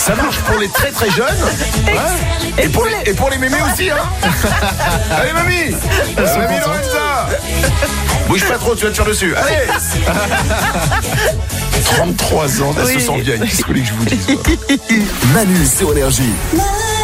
Ça marche pour les très très jeunes. Hein, et pour les mémés aussi. Hein. Allez, mamie. Mamie Lorenza. Bouge pas trop, tu vas te faire dessus. Allez. 33 ans, elle se sent vieille. Qu'est-ce que vous voulez que je vous dise? Manu sur Énergie.